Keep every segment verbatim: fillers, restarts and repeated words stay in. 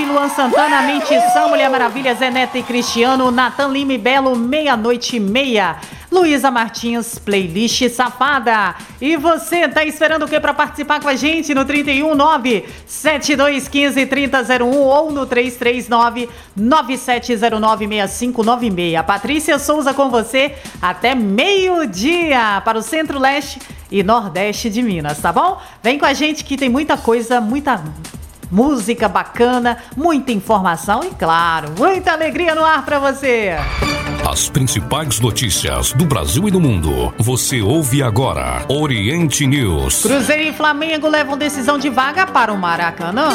Luan Santana, Mentição, Mulher Maravilha, Zé Neto e Cristiano, Natan Lima e Belo, Meia-Noite e Meia. Luísa Martins, playlist Safada. E você, tá esperando o que para participar com a gente no trinta e um, nove sete dois um cinco, trinta zero um ou no três três nove, nove sete zero nove, seis cinco nove seis. Patrícia Souza com você até meio-dia para o Centro-Leste e Nordeste de Minas, tá bom? Vem com a gente que tem muita coisa, muita música bacana, muita informação e, claro, muita alegria no ar para você. As principais notícias do Brasil e do mundo. Você ouve agora Oriente News. Cruzeiro e Flamengo levam decisão de vaga para o Maracanã.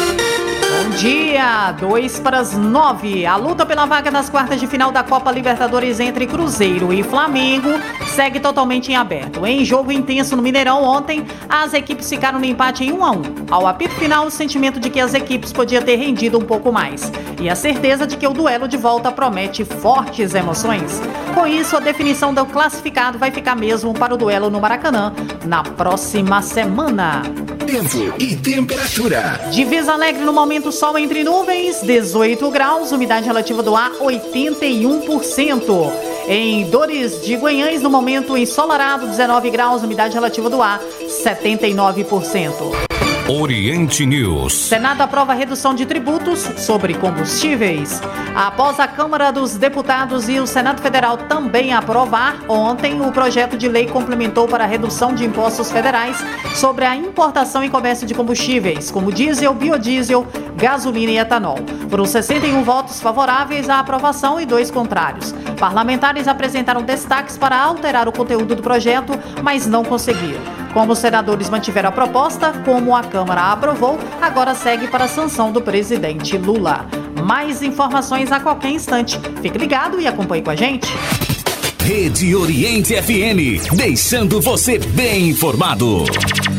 Bom dia, dois para as nove. A luta pela vaga nas quartas de final da Copa Libertadores entre Cruzeiro e Flamengo segue totalmente em aberto. Em jogo intenso no Mineirão ontem, as equipes ficaram no empate em um a um. Ao apito final, o sentimento de que as equipes podiam ter rendido um pouco mais. E a certeza de que o duelo de volta promete fortes emoções. Com isso, a definição do classificado vai ficar mesmo para o duelo no Maracanã na próxima semana. Tempo e temperatura. Divisa Alegre no momento, sol entre nuvens, dezoito graus, umidade relativa do ar oitenta e um por cento. Em Dores de Guanhães, no momento ensolarado, dezenove graus, umidade relativa do ar setenta e nove por cento. Oriente News. Senado aprova redução de tributos sobre combustíveis. Após a Câmara dos Deputados e o Senado Federal também aprovar, ontem o projeto de lei complementou para a redução de impostos federais sobre a importação e comércio de combustíveis, como diesel, biodiesel, gasolina e etanol. Foram sessenta e um votos favoráveis à aprovação e dois contrários. Parlamentares apresentaram destaques para alterar o conteúdo do projeto, mas não conseguiram. Como os senadores mantiveram a proposta, como a Câmara a aprovou, agora segue para a sanção do presidente Lula. Mais informações a qualquer instante. Fique ligado e acompanhe com a gente. Rede Oriente F M, deixando você bem informado.